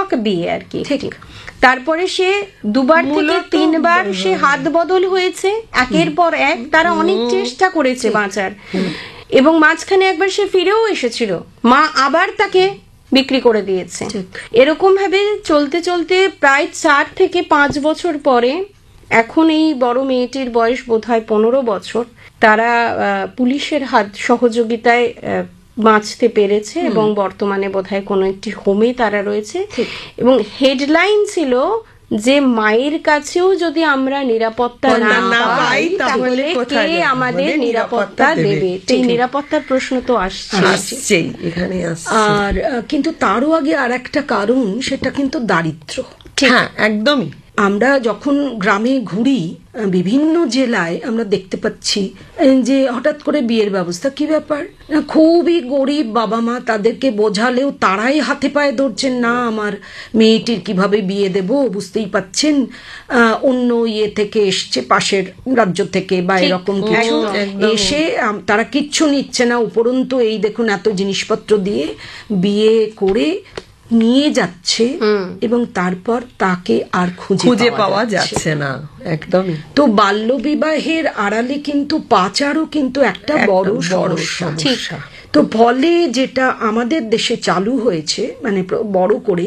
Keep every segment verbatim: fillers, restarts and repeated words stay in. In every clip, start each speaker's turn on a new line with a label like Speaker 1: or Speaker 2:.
Speaker 1: বিয়ে আর কি। ঠিক। তারপরে সে দুবার থেকে তিনবার সে হাত বদল হয়েছে একের পর এক, তারা অনেক চেষ্টা করেছে বাঁচার, এবং মাঝখানে একবার সে ফিরেও এসেছিল, মা আবার তাকে বিক্রি করে দিয়েছে। এরকম ভাবে চলতে চলতে প্রায় চার থেকে পাঁচ বছর পরে এখন এই বড় মেয়েটির বয়স বোধহয় পনেরো বছর, তারা পুলিশের হাত সহযোগিতায় বাঁচতে পেরেছে এবং বর্তমানে বোধহয় কোনো একটি হোমে তারা রয়েছে। এবং হেডলাইন ছিল যে মায়ের কাছেও যদি আমরা নিরাপত্তা না পাই তাহলে কে আমাদের নিরাপত্তা দেবে। এই নিরাপত্তার প্রশ্ন তো আসছে
Speaker 2: এখানে।
Speaker 3: আর কিন্তু তারও আগে আর একটা কারণ, সেটা কিন্তু দারিদ্র।
Speaker 2: হ্যাঁ, একদমই।
Speaker 3: আমরা যখন গ্রামে ঘুরি বিভিন্ন জেলায় আমরা দেখতে পাচ্ছি যে হঠাৎ করে বিয়ের ব্যবস্থা, কি ব্যাপার, খুবই গরিব বাবা মা, তাদেরকে বোঝালেও তারাই হাতে পায়ে ধরছেন, না আমার মেয়েটির কিভাবে বিয়ে দেব, বুঝতেই পাচ্ছেন অন্য ইয়ে থেকে এসছে, পাশের রাজ্য থেকে বা এরকম কিছু এসে তারা কিচ্ছু নিচ্ছে না, উপরন্তু এই দেখুন এত জিনিসপত্র দিয়ে বিয়ে করে নিয়ে যাচ্ছে এবং তারপর তাকে আর খুঁজে
Speaker 2: পাওয়া যাচ্ছে না। একদমই।
Speaker 3: তো বাল্য বিবাহের আড়ালে কিন্তু পাচারও কিন্তু একটা বড় সমস্যা। তো ফলে যেটা আমাদের দেশে চালু হয়েছে, মানে বড় করে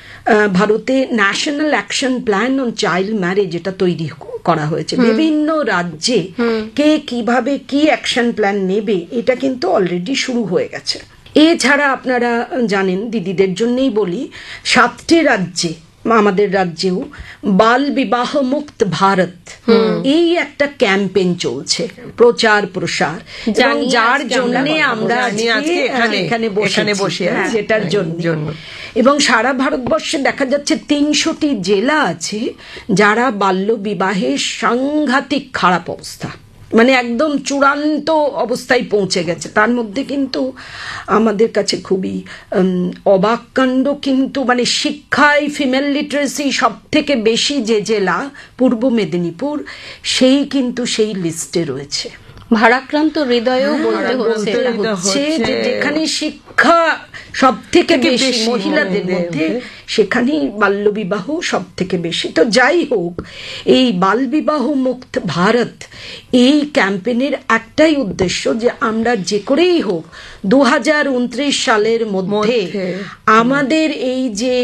Speaker 3: ভারতে national action plan on child marriage এটা তৈরি করা হয়েছে। বিভিন্ন রাজ্যে কে কিভাবে কি অ্যাকশন প্ল্যান নেবে এটা কিন্তু অলরেডি শুরু হয়ে গেছে। এছাড়া আপনারা জানেন, দিদিদের জন্যই বলি, সাতটি রাজ্যে, আমাদের রাজ্যেও বাল বিবাহ মুক্ত ভারত এই একটা ক্যাম্পেইন চলছে, প্রচার প্রসার, যার জন্য আমরা এখানে বসে আছি, যেটার জন্য। এবং সারা ভারতবর্ষে দেখা যাচ্ছে তিনশোটি জেলা আছে যারা বাল্য বিবাহের সাংঘাতিক খারাপ অবস্থা, মানে একদম চূড়ান্ত অবস্থায় পৌঁছে গেছে। তার মধ্যে কিন্তু আমাদের কাছে খুবই অবাক কাণ্ড, কিন্তু মানে শিক্ষায় ফিমেল লিটারেসি সব থেকে বেশি যে জেলা পূর্ব মেদিনীপুর, সেই কিন্তু সেই লিস্টে রয়েছে।
Speaker 1: ভারাক্রান্ত হৃদয়েও বলতে
Speaker 3: হচ্ছে যে যেখানে শিক্ষা সব থেকে বেশি মহিলাদের মধ্যে, সেখানেই বাল্য বিবাহ সব থেকে বেশি। তো যাই হোক, এই বাল বিবাহ মুক্ত ভারত এই ক্যাম্পেইনের একটাই উদ্দেশ্য যে আমরা যে করেই হোক দু হাজার উনত্রিশ সালের মধ্যে আমাদের এই যে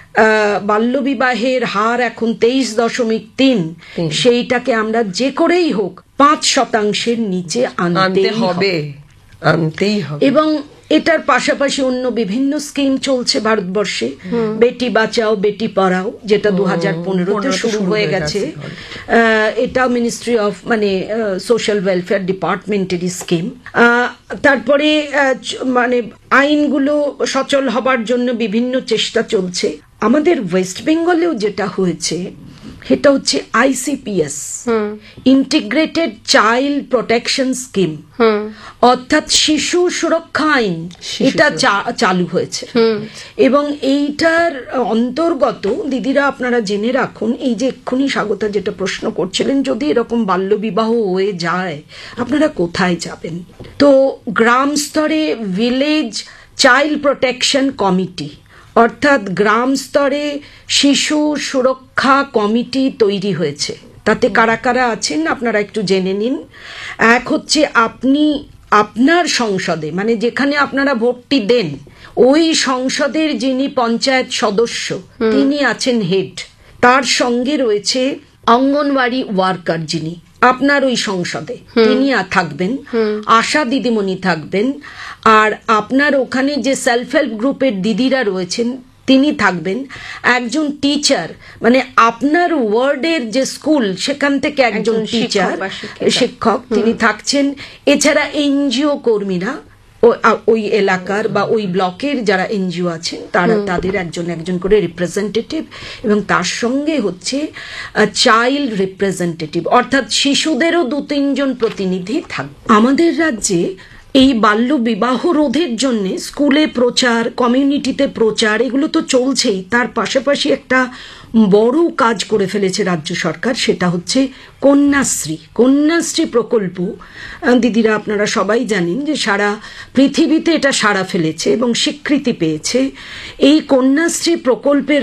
Speaker 3: বাল্য বিবাহের হার এখন তেইশ দশমিক তিন, সেইটাকে আমরা যে করেই হোক পাঁচ শতাংশের নিচে আনতে হবে
Speaker 2: আনতেই হবে।
Speaker 3: এবং এটার পাশাপাশি অন্য বিভিন্ন স্কিম চলছে ভারতবর্ষে, বেটি বাঁচাও বেটি পড়াও, যেটা দু হাজার পনেরোতে শুরু হয়ে গেছে। এটা মিনিস্ট্রি অফ মানে সোশ্যাল ওয়েলফেয়ার ডিপার্টমেন্টেরই স্কিম। তারপরে মানে আইনগুলো সচল হবার জন্য বিভিন্ন চেষ্টা চলছে। আমাদের ওয়েস্ট বেঙ্গলেও যেটা হয়েছে সেটা হচ্ছে আইসিপিএস, ইন্টিগ্রেটেড চাইল্ড প্রোটেকশন স্কিম, অর্থাৎ শিশু সুরক্ষা আইন, এটা চালু হয়েছে। এবং এইটার অন্তর্গত দিদিরা আপনারা জেনে রাখুন, এই যে এক্ষুনি স্বাগতা যেটা প্রশ্ন করছিলেন, যদি এরকম বাল্য বিবাহ হয়ে যায় আপনারা কোথায় যাবেন, তো গ্রাম স্তরে ভিলেজ চাইল্ড প্রোটেকশন কমিটি, অর্থাৎ গ্রাম স্তরে শিশু সুরক্ষা কমিটি তৈরি হয়েছে। তাতে কারা কারা আছেন আপনারা একটু জেনে নিন। এক হচ্ছে আপনি আপনার সংসদে, মানে যেখানে আপনারা ভোটটি দেন, ওই সংসদের যিনি পঞ্চায়েত সদস্য তিনি আছেন হেড, তার সঙ্গে রয়েছে অঙ্গনওয়াড়ি ওয়ার্কার যিনি আপনার ওই সংসদে, তিনি থাকবেন, আশা দিদিমণি থাকবেন, আর আপনার ওখানে যে সেলফ হেল্প গ্রুপের দিদিরা রয়েছেন তিনি থাকবেন, একজন টিচার, মানে আপনার ওয়ার্ডের যে স্কুল সেখান থেকে একজন টিচার শিক্ষক তিনি থাকছেন, এছাড়া এনজিও কর্মীরা ওই এলাকার বা ওই ব্লকের যারা এনজিও আছেন তারা, তাদের একজন একজন করে রিপ্রেজেন্টেটিভ, এবং তার সঙ্গে হচ্ছে চাইল্ড রিপ্রেজেন্টেটিভ, অর্থাৎ শিশুদেরও দু তিনজন প্রতিনিধি থাকবে। আমাদের রাজ্যে এই বাল্য বিবাহ রোধের জন্য স্কুলে প্রচার, কমিউনিটিতে প্রচার, এগুলো তো চলছেই, তার পাশাপাশি একটা বড় কাজ করে ফেলেছে রাজ্য সরকার, সেটা হচ্ছে কন্যাশ্রী। কন্যাশ্রী প্রকল্প দিদিরা আপনারা সবাই জানেন যে সারা পৃথিবীতে এটা সাড়া ফেলেছে এবং স্বীকৃতি পেয়েছে। এই কন্যাশ্রী প্রকল্পের